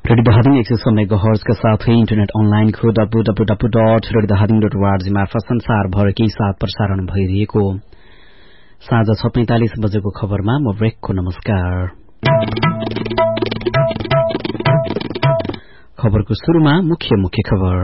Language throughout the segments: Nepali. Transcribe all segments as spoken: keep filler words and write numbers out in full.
रेडियो धादिङ एक सय छ मेगाहर्जका साथै इन्टरनेट अनलाइनको W W W dot radio Dhading dot ORG मार्फत संसारभरकै साथ प्रसारण भइरहेको साँझ छ पैंतालिस बजेको खबरमा म ब्रेकको नमस्कार। खबरको शुरूमा मुख्य मुख्य खबर।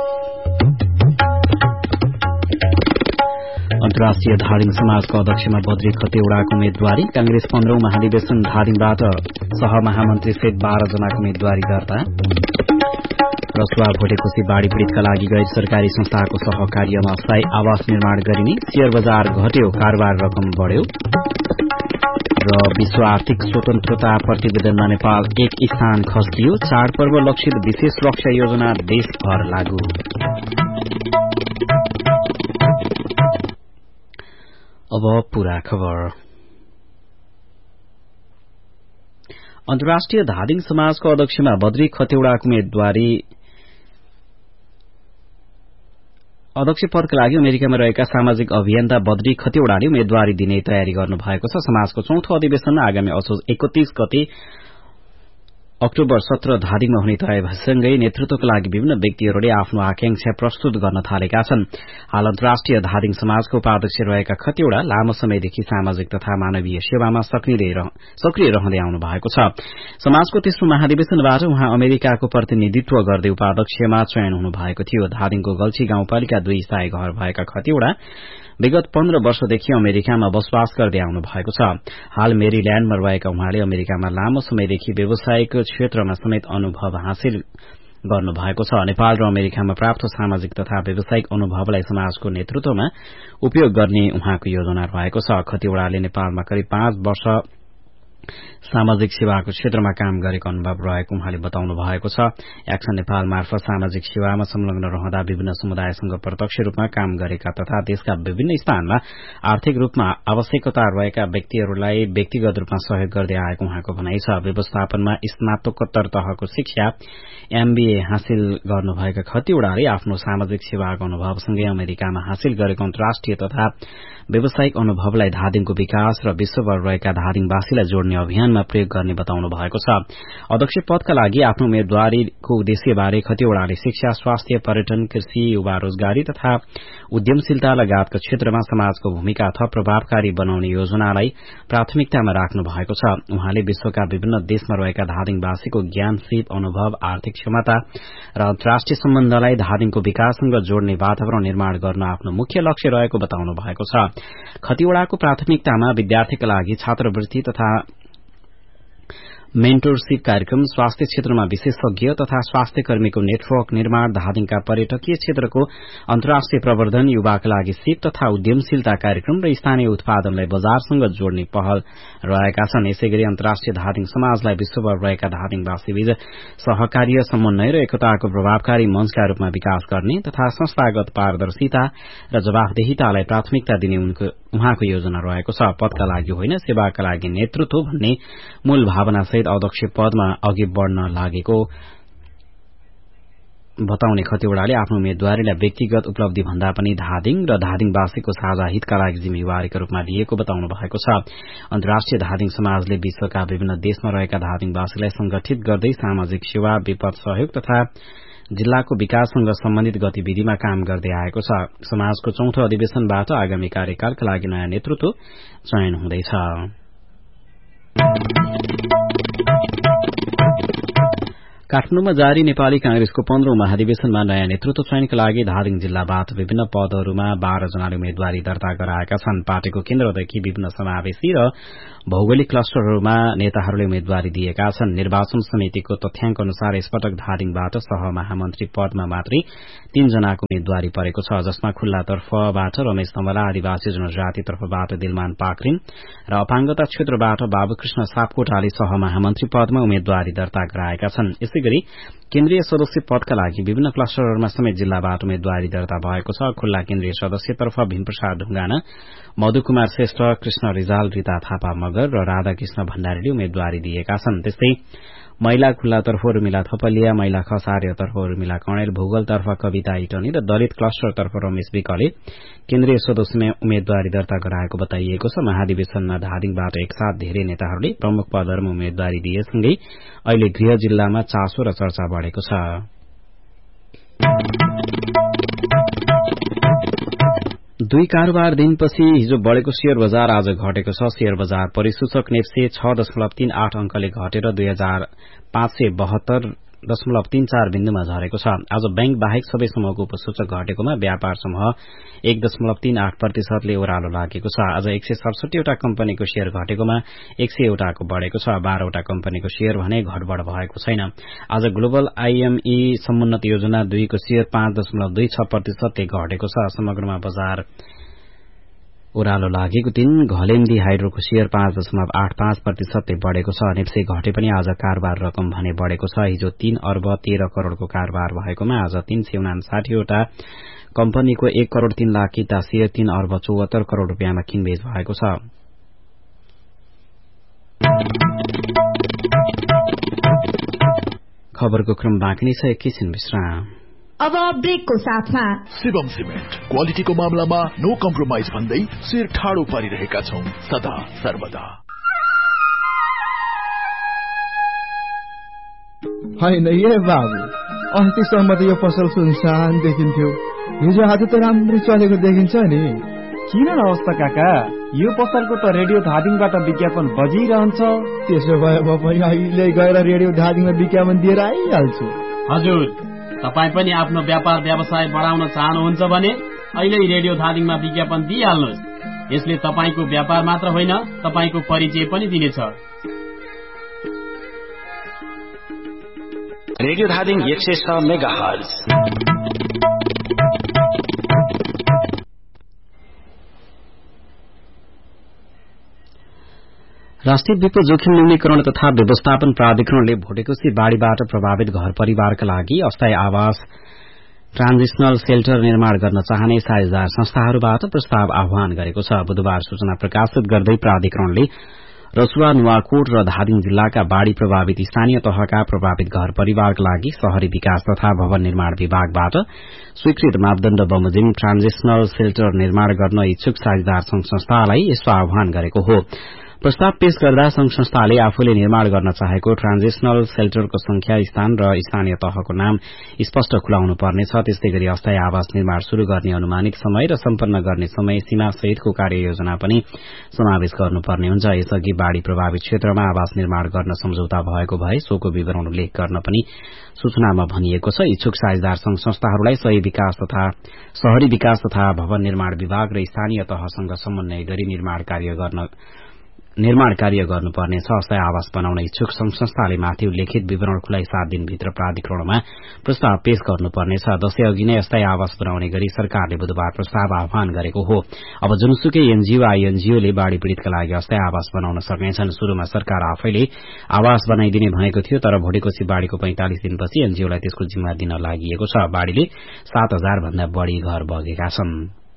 अन्तर्राष्ट्रिय धादिङ समाजको अध्यक्षमा बद्री खतेवड़ाको उम्मेद्वारी। कांग्रेस पन्ध्रौं महाधिवेशन धादिङबाट सहमहामन्त्री सहित बाह्र जनाको उम्मेद्वारी दर्ता। रसुवा भोटेकोशी बाढ़ी पीड़ितका लागि गैर सरकारी संस्थाको सहकार्यमा स्थायी आवास निर्माण गरिने। शेयर बजार घट्यो, कारोबार रकम बढ़्यो। र विश्व आर्थिक स्वतन्त्रता प्रतिवेदनमा नेपाल एक स्थान खस्दियो। चाडपर्व लक्षित विशेष सुरक्षा योजना देशभर लागू। अब पूरा खबर। अन्तर्राष्ट्रिय धादिङ समाजको अध्यक्षमा बद्री खतेवड़ाको उम्मेद्वारी अध्यक्ष पदका लागि अमेरिकामा रहेका सामाजिक अभियन्ता बद्री खतेवड़ाले उम्मेद्वारी दिने तयारी गर्नु भएको छ। समाजको चौथो अधिवेशन आगामी असोज एकतीस गते अक्टोबर सत्र धादिङमा हुने तय भएसँगै नेतृत्वका लागि विभिन्न व्यक्तिहरूले आफ्नो आकांक्षा प्रस्तुत गर्न थालेका छन्। हाल अन्तर्राष्ट्रिय धादिङ समाजको उपाध्यक्ष रहेका खतेवड़ा लामो समयदेखि सामाजिक तथा मानवीय सेवामा सक्रिय रहँदै आउनु भएको छ। समाजको तेस्रो महाधिवेशनबाट उहाँ अमेरिकाको प्रतिनिधित्व गर्दै उपाध्यक्षमा चयन हुनु भएको थियो। धादिङको गल्छी गाउँपालिका दुई स्थायी घर भएका खतेवड़ा विगत पन्ध्र वर्षदेखि अमेरिकामा बसोबास गर्दै आउनु भएको छ। हाल मेरील्याण्डमा रहेका उहाँले अमेरिकामा लामो समयदेखि व्यवसायिक क्षेत्रमा समेत अनुभव हासिल गर्नु भएको छ। नेपाल र अमेरिकामा प्राप्त सामाजिक तथा व्यावसायिक अनुभवलाई समाजको नेतृत्वमा उपयोग गर्ने उहाँको योजना रहेको छ। खतेवड़ाले नेपालमा करिब पाँच वर्ष सामाजिक सेवाको क्षेत्रमा काम गरेको अनुभव रहेको उहाँले बताउनु भएको छ। एक्सन नेपाल मार्फत सामाजिक सेवामा संलग्न रहँदा विभिन्न समुदायसँग प्रत्यक्ष रूपमा काम गरेका तथा देशका विभिन्न स्थानमा आर्थिक रूपमा आवश्यकता रहेका व्यक्तिहरूलाई व्यक्तिगत रूपमा सहयोग गर्दै आएको उहाँको भनाइ छ। व्यवस्थापनमा स्नातकोत्तर तहको शिक्षा एमबीए हासिल गर्नुभएका खतेवड़ाले आफ्नो सामाजिक सेवाको अनुभवसँगै अमेरिकामा हासिल गरेको अन्तर्राष्ट्रिय तथा व्यावसायिक अनुभवलाई धादिङको विकास र विश्वभर रहेका धादिङवासीलाई जोड्ने अभियानमा प्रयोग गर्ने बताउनु भएको छ। अध्यक्ष पदका लागि आफ्नो उम्मेद्वारीको उद्देश्यबारे खतेवड़ाले शिक्षा, स्वास्थ्य, पर्यटन, कृषि, युवा रोजगारी तथा उद्यमशीलता लगायतका क्षेत्रमा समाजको भूमिका थप प्रभावकारी बनाउने योजनालाई प्राथमिकतामा राख्नु भएको छ। उहाँले विश्वका विभिन्न देशमा रहेका धादिङवासीको ज्ञान, सिप, अनुभव, आर्थिक क्षमता र अन्तर्राष्ट्रिय सम्बन्धलाई धादिङको विकाससँग जोड्ने वातावरण निर्माण गर्न आफ्नो मुख्य लक्ष्य रहेको बताउनु भएको छ। खतेवड़ाको प्राथमिकतामा विद्यार्थीका लागि छात्रवृत्ति तथा मेन्टरशिप कार्यक्रम, स्वास्थ्य क्षेत्रमा विशेषज्ञ तथा स्वास्थ्य कर्मीको नेटवर्क निर्माण, धादिङका पर्यटकीय क्षेत्रको अन्तर्राष्ट्रिय प्रवर्धन, युवाका लागि सिप तथा उद्यमशीलता कार्यक्रम र स्थानीय उत्पादनलाई बजारसँग जोड्ने पहल रहेका छन्। यसैगरी अन्तर्राष्ट्रिय धादिङ समाजलाई विश्वभर रहेका धादिङवासीबीच सहकार्य, समन्वय र एकताको प्रभावकारी मंचका रूपमा विकास गर्ने तथा संस्थागत पारदर्शिता र जवाफदेहितालाई प्राथमिकता दिने उहाँको योजना रहेको छ। पदका लागि होइन, सेवाका लागि नेतृत्व भन्ने मूल भावना सहित अध्यक्ष पदमा अघि बढ़न लागेको बताउने खतेवड़ाले आफ्नो उम्मेद्वारीलाई व्यक्तिगत उपलब्धि भन्दा पनि धादिङ र धादिङवासीको साझा हितका लागि जिम्मेवारीका रूपमा लिएको बताउनु भएको छ। अन्तर्राष्ट्रिय धादिङ समाजले विश्वका विभिन्न देशमा रहेका धादिङवासीलाई संगठित गर्दै सामाजिक सेवा, विपद सहयोग तथा जिल्लाको विकाससँग सम्बन्धित गतिविधिमा काम गर्दै आएको छ। समाजको चौथो अधिवेशनबाट आगामी कार्यकालका लागि नयाँ नेतृत्व चयन हुँदैछ। काठमाडौँमा जारी नेपाली कांग्रेसको पन्ध्रौं महाधिवेशनमा नयाँ नेतृत्व चयनका लागि धादिङ जिल्लाबाट विभिन्न पदहरूमा बाह्र जनाले उम्मेद्वारी दर्ता गराएका छन्। पार्टीको केन्द्रदेखि विभिन्न समावेशी र भौगोलिक क्लस्टरहरूमा नेताहरूले उम्मेद्वारी दिएका छन्। निर्वाचन समितिको तथ्याङ्क अनुसार यसपटक धादिङबाट सहमहामन्त्री पदमा मात्रै तीन जनाको उम्मेद्वारी परेको छ, जसमा खुल्ला तर्फबाट रमेश तमला, आदिवासी जनजाति तर्फबाट दिलमान पाखरिन र अपाङ्गता क्षेत्रबाट बाबुकृष्ण सापकोटाले सहमहामन्त्री पदमा उम्मेद्वारी दर्ता गराएका छन्। यसैगरी केन्द्रीय सदस्य पदका लागि विभिन्न क्लस्टरहरूमा समेत जिल्लाबाट उम्मेद्वारी दर्ता भएको छ। खुल्ला केन्द्रीय सदस्यतर्फ भीमप्रसाद ढुंगाना, मधुकुमार श्रेष्ठ, कृष्ण रिजाल, रीता थापा मगर र राधाकृष्ण भण्डारीले उम्मेद्वारी दिएका छन्। त्यस्तै महिला खुल्लातर्फ उर्मिला थपलिया, महिला खसार्यतर्फ उर्मिला कणेल, भूगोलतर्फ कविता इटनी र दलित क्लस्टरतर्फ रमेश विकले केन्द्रीय सदस्यमा उम्मेद्वारी दर्ता गराएको बताइएको छ। महाधिवेशनमा धादिङबाट एकसाथ धेरै नेताहरूले प्रमुख पदहरूमा उम्मेद्वारी दिएसँगै अहिले गृह जिल्लामा चासो र चर्चा बढ़ेको छ। दुई कारोबार दिनपछि हिजो बढ़ेको शेयर बजार आज घटेको छ। शेयर बजार परिसूचक नेप्से छ दशमलव तीन आठ अंकले घटेर दुई हजार पाँच सय बहत्तर दशमलव तीन चार बिन्दुमा झरेको छ। आज बैंक बाहेक सबै समूहको उपसूचक घटेकोमा व्यापार समूह एक दशमलव तीन आठ प्रतिशतले ओह्रालो लागेको छ। आज एक सय सडसठीवटा कम्पनीको शेयर घटेकोमा एक सय एउटाको बढ़ेको छ। बाह्रवटा कम्पनीको शेयर भने घटबढ़ भएको छैन। आज ग्लोबल आईएमई समुन्नत योजना दुईको शेयर पाँच दशमलव दुई छ प्रतिशतले घटेको छ। समग्रमा बजार ओह्रालो लागेको दिन घलेन्दी हाइड्रोको शेयर पाँच दशमलव आठ पाँच प्रतिशतले बढ़ेको छ। नेप्से घटे पनि आज कारोबार रकम भने बढ़ेको छ। हिजो तीन अर्ब तेह्र करोड़को कारोबार भएकोमा आज तीन सय उनासाठीवटा कम्पनीको एक करोड़ तीन लाख किता शेयर तीन अर्ब चौहत्तर करोड़ रूपियाँमा किनबेच भएको छ। खबरको क्रम बाँकी नै छ, एकैछिन विश्राम। अब ब्रेकको साथमा शिवम सिमेन्ट क्वालिटीको मामलामा नो कम्प्रोमाइज भन्दै शिर ठाडो पारिरहेका छौं सदा सर्वदा। होइन ए बाबु, अस्तिसम्म त यो पसल सुनसान देखिन्थ्यो, हिजो आज त राम्रै चलेको देखिन्छ नि। किन न अवस्था काका, यो पसलको त रेडियो धादिङबाट विज्ञापन बजिरहन्छ। त्यसो भए म पनि अहिले गएर रेडियो धादिङमा विज्ञापन दिएर आइहाल्छु। हजुर, तपाई पनि आफ्नो व्यापार व्यवसाय बढाउन चाहनुहुन्छ भने अहिले रेडियो धादिङमा विज्ञापन दिइहाल्नुहोस्। यसले तपाईको व्यापार मात्र होइन, तपाईको परिचय पनि दिनेछ। रेडियो धादिङ एक सय छ मेगाहर्ज। राष्ट्रिय विपद जोखिम न्यूनीकरण तथा व्यवस्थापन प्राधिकरणले भोटेकोशी बाढ़ीबाट प्रभावित घर परिवारका लागि अस्थायी आवास ट्रान्जिशनल सेल्टर निर्माण गर्न चाहने साझेदार संस्थाहरूबाट प्रस्ताव आह्वान गरेको छ। बुधबार सूचना प्रकाशित गर्दै प्राधिकरणले रसुवा, नुवाकोट र धादिङ जिल्लाका बाढ़ी प्रभावित स्थानीय तहका प्रभावित घर परिवारका लागि शहरी विकास तथा भवन निर्माण विभागबाट स्वीकृत मापदण्ड बमोजिम ट्रान्जिशनल सेल्टर निर्माण गर्न इच्छुक साझेदार संघ संस्थालाई यस्तो आह्वान गरेको हो। प्रस्ताव पेश गर्दा संघ संस्थाले आफूले निर्माण गर्न चाहेको ट्रान्जिशनल सेल्टरको संख्या, स्थान र स्थानीय तहको नाम स्पष्ट खुलाउनु पर्नेछ। त्यस्तै गरी अस्थायी आवास निर्माण शुरू गर्ने अनुमानित समय र सम्पन्न गर्ने समय सीमा सहितको कार्ययोजना पनि समावेश गर्नुपर्ने हुन्छ। यसअघि बाढ़ी प्रभावित क्षेत्रमा आवास निर्माण गर्न सम्झौता भएको भए सोको विवरण उल्लेख गर्न पनि सूचनामा भनिएको छ। इच्छुक साझेदार संघ संस्थाहरूलाई सही विकास तथा शहरी विकास तथा भवन निर्माण विभाग र स्थानीय तहसँग समन्वय गरी निर्माण कार्य गर्न निर्माण कार्य गर्नुपर्नेछ। अस्थायी आवास बनाउन इच्छुक संघ संस्थाले माथि उल्लेखित विवरण खुलाई सात दिनभित्र प्राधिकरणमा प्रस्ताव पेश गर्नुपर्नेछ। दशैं अघि नै अस्थायी आवास बनाउने गरी सरकारले बुधबार प्रस्ताव आह्वान गरेको हो। अब जुनसुकै एनजीओ आईएनजीओले बाढ़ी पीड़ितका लागि अस्थायी आवास बनाउन सक्नेछन्। शुरूमा सरकार आफैले आवास बनाइदिने भनेको थियो, तर भोटेकोशी बाढ़ीको पैंतालिस दिनपछि एनजीओलाई त्यसको जिम्मा दिन लागि छ। बाढ़ीले सात हजार भन्दा बढ़ी घर बगेका छन्।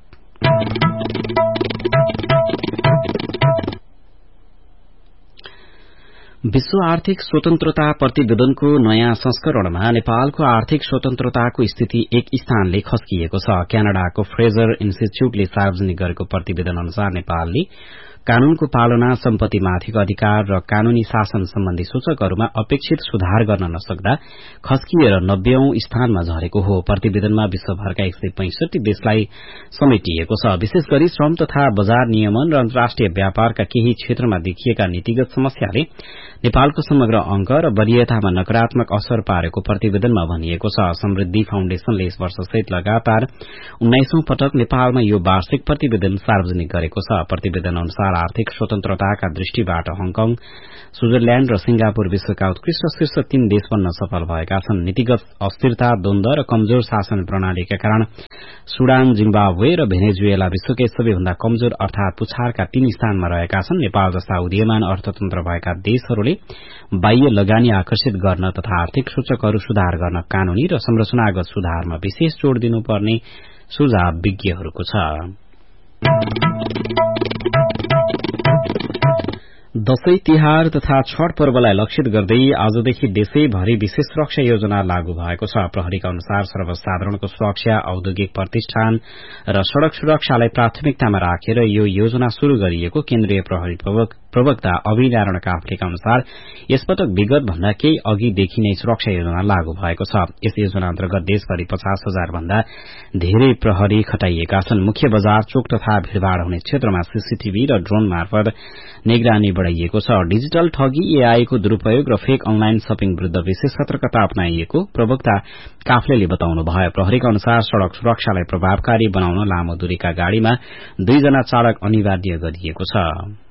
विश्व आर्थिक स्वतन्त्रता प्रतिवेदनको नयाँ संस्करणमा नेपालको आर्थिक स्वतन्त्रताको स्थिति एक स्थानले खस्किएको छ। क्यानाडाको फ्रेजर इन्स्टिच्यूटले सार्वजनिक गरेको प्रतिवेदन अनुसार नेपालले कानूनको पालना, सम्पत्तिमाथिको अधिकार र कानूनी शासन सम्बन्धी सूचकहरूमा अपेक्षित सुधार गर्न नसक्दा खस्किएर नब्बेऔं स्थानमा झरेको हो। प्रतिवेदनमा विश्वभरका एक सय पैंसठी देशलाई समेटिएको छ। विशेष गरी श्रम तथा बजार नियमन र अन्तर्राष्ट्रिय व्यापारका केही क्षेत्रमा देखिएका नीतिगत समस्याले नेपालको समग्र अंक र वरीयतामा नकारात्मक असर पारेको प्रतिवेदनमा भनिएको छ। समृद्धि फाउण्डेशनले यस वर्ष सहित लगातार उन्नाइसौं पटक नेपालमा यो वार्षिक प्रतिवेदन सार्वजनिक गरेको छ। प्रतिवेदन अनुसार आर्थिक स्वतन्त्रताका दृष्टिबाट हङकङ, स्विजरल्याण्ड र सिंगापुर विश्वका उत्कृष्ट शीर्ष तीन देश बन्न सफल भएका छन्। नीतिगत अस्थिरता, द्वन्द र कमजोर शासन प्रणालीका कारण सुडान, जिम्बाब्वे र भेनेजुएला विश्वकै सबैभन्दा कमजोर अर्थात पुछारका तीन स्थानमा रहेका छन्। नेपाल जस्ता उदीयमान अर्थतन्त्र भएका देशहरूले बाह्य लगानी आकर्षित गर्न तथा आर्थिक सूचकहरू सुधार गर्न कानूनी र संरचनागत सुधारमा विशेष जोड़ दिनुपर्ने सुझाव विज्ञहरूको छ। दशैं तिहार तथा छठ पर्वलाई लक्षित गर्दै आजदेखि देशैभरि विशेष सुरक्षा योजना लागू भएको छ। प्रहरीका अनुसार सर्वसाधारणको सुरक्षा, औद्योगिक प्रतिष्ठान र सड़क सुरक्षालाई प्राथमिकतामा राखेर यो योजना शुरू गरिएको केन्द्रीय प्रहरी प्रवक्ता अभि नारायण काफ्लेका अनुसार यसपटक विगत भन्दा केही अघिदेखि नै सुरक्षा योजना लागू भएको छ। यस योजना अन्तर्गत देशभरि पचास हजार भन्दा धेरै प्रहरी खटाइएका छन्। मुख्य बजार, चोक तथा भीड़भाड़ हुने क्षेत्रमा सीसीटीभी र ड्रोन मार्फत निगरानी बढ़ाइएको छ। डिजिटल ठगी, एआई को दुरूपयोग र फेक अनलाइन शपिङ विरूद्ध विशेष सतर्कता अपनाइएको प्रवक्ता काफ्लेले बताउनुभयो। प्रहरीका अनुसार सड़क सुरक्षालाई प्रभावकारी बनाउन लामो दूरीका गाड़ीमा दुईजना चालक अनिवार्य गरिएको छ।